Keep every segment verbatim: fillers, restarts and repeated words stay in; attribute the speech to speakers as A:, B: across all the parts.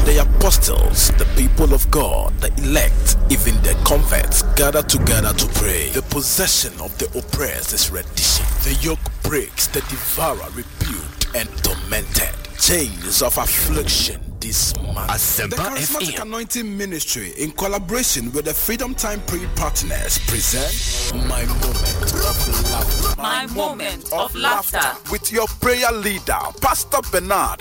A: the apostles, the people of God, the elect, even the converts gather together to pray. The possession of the oppressed is reddition. The yoke breaks, the devourer rebuked and tormented. Chains of affliction dismantled. The Charismatic Anointing Ministry, in collaboration with the Freedom Time Prayer Partners, present My Moment of Laughter.
B: My Moment of Laughter.
A: With your prayer leader, Pastor Bernard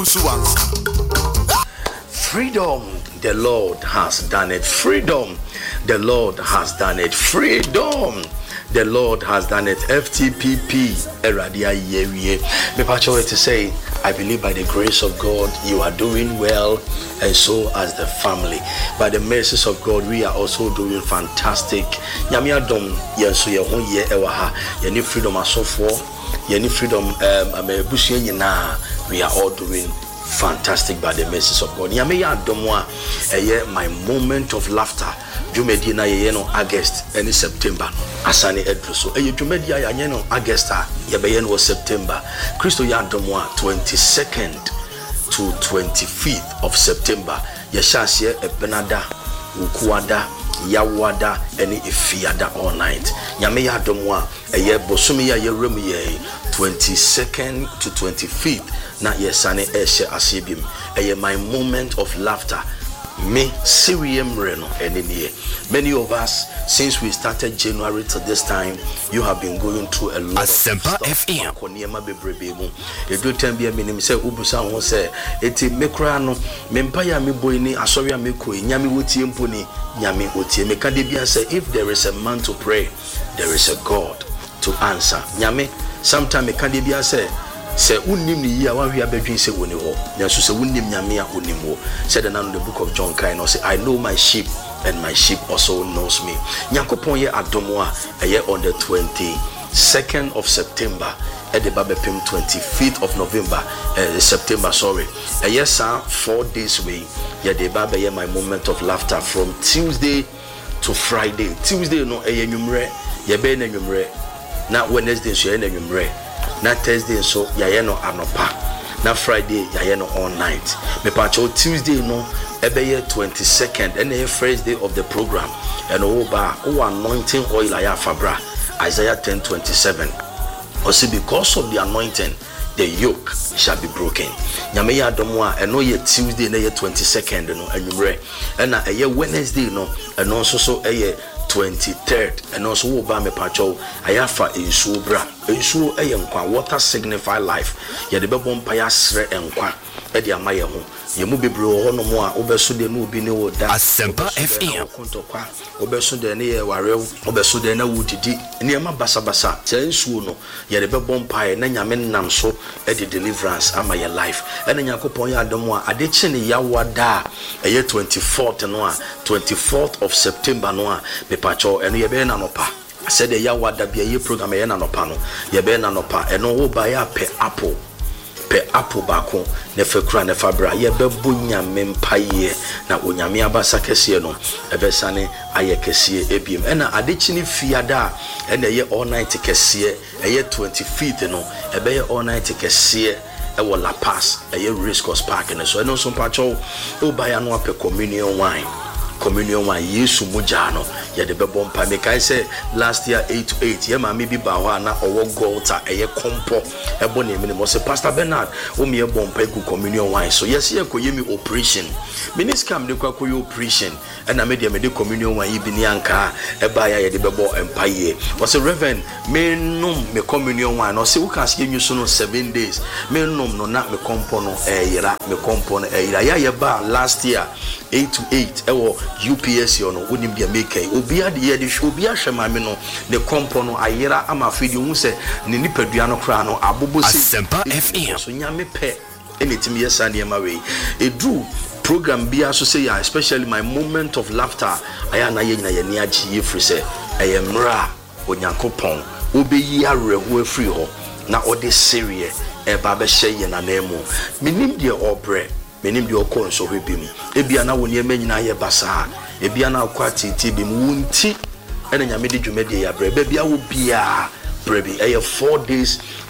A: Owusu-Ansah.
C: Freedom, the Lord has done it. Freedom, the Lord has done it. Freedom, the Lord has done it. F T P P, Eradia Yerie. Me pacho to say, I believe by the grace of God, you are doing well, and so as the family. By the mercies of God, we are also doing fantastic. Nyamia dom yenso ye ho ye ewa ha. Ye ni freedom asofo, ye ni freedom um amebusu nyina. We are all doing fantastic by the mercies of God. Nyame ya domwa eye my moment of laughter. Jumedi na ye no August any September. Asani edruso. Eye jumedi ya ye no August ye be ye no September. Christo ya domwa twenty-second to twenty-fifth of September. Ye shasye e benada ukuada yawada any ifiada all night. Nyame ya domwa eye bosumi ya ye remu ye twenty-second to twenty-fifth. Na yesane eshe asibim. Eye my moment of laughter. Me Sirium Reno enemy. Many of us, since we started January to this time, you have been going through a lot
A: Asempa
C: of stuff.
A: F M.
C: Koniema bebrebe. E do time be minim say ubusa ho say eti mekra no mempa ya me boy ni asori ya meko nyame wotie mpo ni nyame otie meka de bia say if there is a man to pray, there is a God to answer. Nyame sometime meka de bia say say unim ni ya wa hia badwin say woni ho na so say unim nyame a onim ho said in the book of John kind or say I know my sheep and my sheep also knows me. Nyankopon ye adomo a eye on the twenty-second of September at the Babepim twenty-fifth of November uh, September sorry a yes sir four days away ye the Baba ye my moment of laughter from Tuesday to Friday. Tuesday no eye nwumre ye be na nwumre na Wednesday so ye na nwumre na Thursday so yaye no anopa na Friday yaye no all night me pacho Tuesday no ebeye twenty-second and the first day of the program and oba o anointing oil aya fabra Isaiah ten twenty-seven also because of the anointing the yoke shall be broken. Nyame ya domo a eno ye Tuesday na ye twenty-second no anwumre na eye Wednesday no eno so so eye twenty-third and also wo ba me pacho ayafa ensuo bra ensuo eye nkwa water signify life ye de bebo mpa ya sre enkwa e de amaye ho ye mu bebre ho no mo a obeso de no obi ne wo da
A: Asempa F M
C: kontokwa obeso de ne ye warew obeso de na wudidi ne ma basa basa se ensuo no ye de bebo mpa ye na nyame nam so e de deliverance ama ye life e na Yakopon ya adomo a ade chi ne yawada eye twenty-fourth no a twenty-fourth of September no a pacho eno ye be na nopa said the yawada bia ye program ye na nopa no ye be na nopa eno wo ba ya pe apple pe apple bako ne fekura ne fabra ye be bonya mempaye na onyame abasa kese no ebe sane aye kese ebiem ena adechi ni fiada ena ye all night kese eye twenty-fifth no ebe ye all night kese e wo La Paz eye race course park ne so eno so pacho o ba ya no ape communion wine communion wa Yesu mujano ye de bebo mpa me kai say last year eight to eight ye ma me bi ba ho na owo golta eye kompo ebo ne me mo say Pastor Bernard o me e bompa ku communion wine so yes ye ko ye me operation minister am de kwa ko operation and na me de me de communion wine bi ni anka e ba ya ye de bebo empa ye o say Reverend me num me communion wine no say we can see you so no seven days me num no na me kompo no e yira me kompo no e yira ya ye ba last year eight to eight ewo U P S yo no wonim bia make obi ade ye de hwe obi ahwe ma me no ne kompo no ayira ama fidi hu se ne nipadua no kra no abobo se
A: Asempa F M
C: so nyame pe anytime yesa ne ma we edu program bia so say ya especially my moment of laughter aya na ye nyina ye ne agi ye free se eyemra onyankopon obeyi arehu afri ho na ode serie e ba be hye ye na na emu minim de obre menim de okon so hwebim ebia na woni emanyina ye basa ebia na akwati ti bim wunti ene nyame de dwumade ya bre bia wo bia brebi eye four days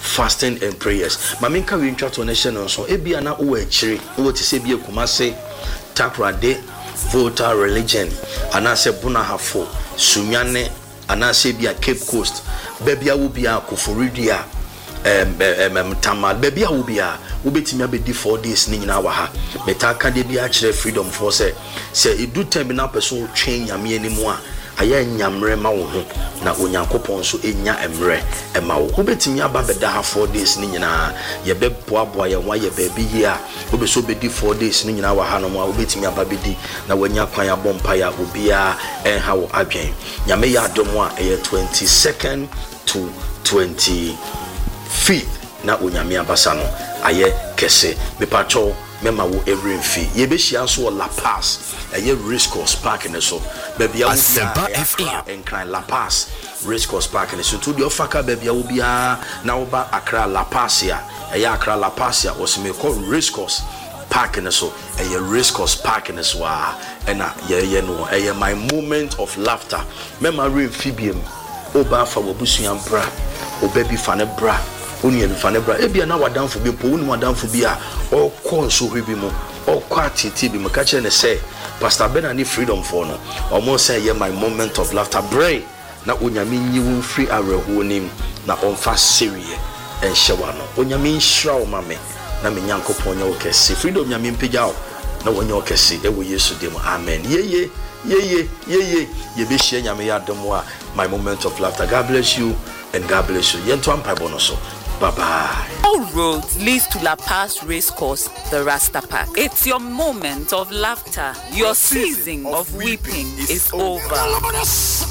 C: fasting and prayers. Maminka we ntwa to nation nso ebia na wo achiri wo ti se bia kumase takrade voter religion anase bunahafo sunyane anase bia Cape Coast bebia wo bia Koforidia em em tamal bebia wo bia wo betimi abedi four days ni nyina wa ha metaka de bia kire freedom for say say edu time na person twen nyame animu a aya nyamre ma wo ho na onyankopon so enya emre ema wo obetimi aba beda ha four days ni nyina ye beboaboa ye wa ye baby yi a obeso bedi four days ni nyina wa ha no mo obetimi aba bedi na wanya kwan ya bompa ya obia enha wo adwen nyame ya adomo a eye twenty-second to twenty-fifth na onyame abasa no aye kese mepacho mema wo every fee ye be hia so La Paz aye Race Course Park ne so baby a wo en cry La Paz Race Course Park ne so to the ofaka baby a wo bia na wo ba Accra La Paz ya aye Accra La Paz ya was me call Race Course Park ne so aye Race Course Park ne so a na ye ye no aye my moment of laughter mema re fibiem oba fa wo busuan bra obabi fa ne bra oni en fa ne bra e bia na wadanfo bi po oni wadanfo bi a o kon so hwebi mu o kwa titi bi mu ka che ne say Pastor Ben and freedom for no almost say yeah my moment of laughter bray na onyame nyiwu free areho nim na onfa serie en hyewa no onyame nhira o mame na me nyankopon nya o kese freedom nyame mpegya o na wonya o kese e wo Yesu dem amen yeye yeye yeye ye be hye nyame ya demo a my moment of laughter. God bless you and God bless you yento ampa bonoso. Bye bye.
B: All roads leads to La Paz Race Course, the Rasta Park. It's your moment of laughter. Your season of weeping is over.